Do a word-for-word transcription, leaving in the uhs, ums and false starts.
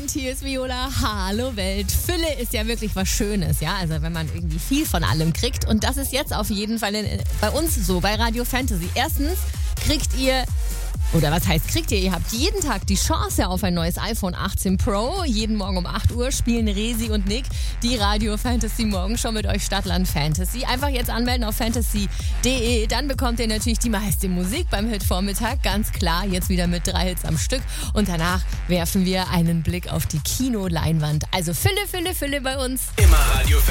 Abend, hier ist Viola. Hallo Welt. Fülle ist ja wirklich was Schönes, ja. Also wenn man irgendwie viel von allem kriegt. Und das ist jetzt auf jeden Fall in, bei uns so, bei Radio Fantasy. Erstens kriegt ihr, oder was heißt kriegt ihr? Ihr habt jeden Tag die Chance auf ein neues iPhone achtzehn Pro. Jeden Morgen um acht Uhr spielen Resi und Nick die Radio Fantasy Morgen schon mit euch Stadtland Fantasy. Einfach jetzt anmelden auf fantasy punkt de. Dann bekommt ihr natürlich die meiste Musik beim Hit-Vormittag. Ganz klar, jetzt wieder mit drei Hits am Stück. Und danach werfen wir einen Blick auf die Kinoleinwand. Also Fülle, Fülle, Fülle bei uns. Immer Radio